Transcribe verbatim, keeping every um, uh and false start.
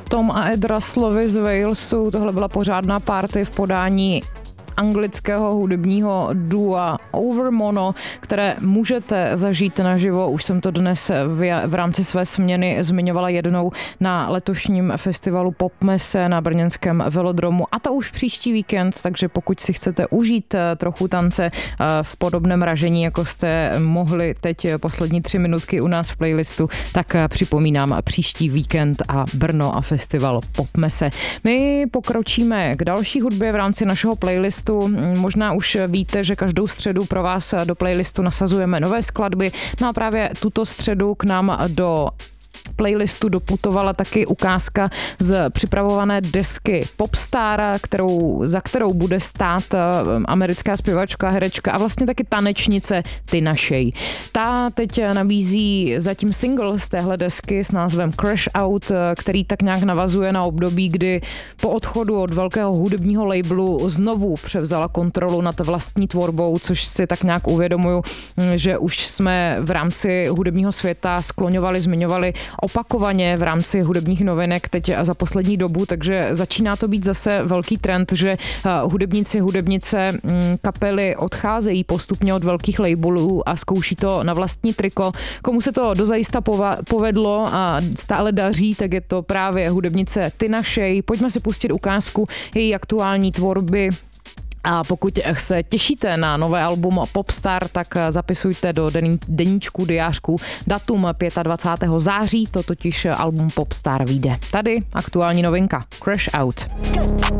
Tom a Ed Russellovi z Walesu, tohle byla pořádná party v podání anglického hudebního dua Overmono, které můžete zažít naživo. Už jsem to dnes v, v rámci své směny zmiňovala jednou na letošním festivalu Popmese na brněnském velodromu, a to už příští víkend, takže pokud si chcete užít trochu tance v podobném ražení, jako jste mohli teď poslední tři minutky u nás v playlistu, tak připomínám příští víkend a Brno a festival Popmese. My pokročíme k další hudbě v rámci našeho playlistu. Možná už víte, že každou středu pro vás do playlistu nasazujeme nové skladby. No a právě tuto středu k nám do playlistu doputovala taky ukázka z připravované desky Popstar, kterou, za kterou bude stát americká zpěvačka, herečka a vlastně taky tanečnice Tina Shea. Ta teď nabízí zatím single z téhle desky s názvem Crash Out, který tak nějak navazuje na období, kdy po odchodu od velkého hudebního labelu znovu převzala kontrolu nad vlastní tvorbou, což si tak nějak uvědomuju, že už jsme v rámci hudebního světa skloňovali, zmiňovali opakovaně v rámci hudebních novinek teď za poslední dobu, takže začíná to být zase velký trend, že hudebníci, hudebnice, kapely odcházejí postupně od velkých labelů a zkouší to na vlastní triko. Komu se to dozajista povedlo a stále daří, tak je to právě hudebnice Tina Shea. Pojďme si pustit ukázku její aktuální tvorby. A pokud se těšíte na nové album Popstar, tak zapisujte do deníčku, diářku datum dvacátého pátého září, to totiž album Popstar vyjde. Tady aktuální novinka Crash Out.